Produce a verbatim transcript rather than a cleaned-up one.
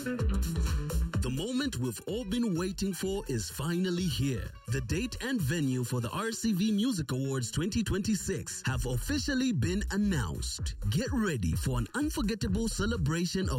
The moment we've all been waiting for is finally here. The date and venue for the R C V Music Awards twenty twenty-six have officially been announced. Get ready for an unforgettable celebration of